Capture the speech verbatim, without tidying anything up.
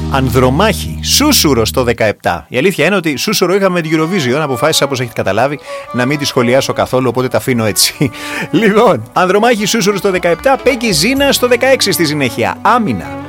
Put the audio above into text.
Ανδρομάχη, Σούσουρο στο δεκαεπτά. Η αλήθεια είναι ότι Σούσουρο είχαμε με την Eurovision. Αποφάσισα, όπως έχετε καταλάβει, να μην τη σχολιάσω καθόλου, οπότε τα αφήνω έτσι. Λοιπόν, Ανδρομάχη, Σούσουρο στο δεκαεπτά. Πέγκι Ζίνα στο δεκαέξι στη συνέχεια. Άμυνα.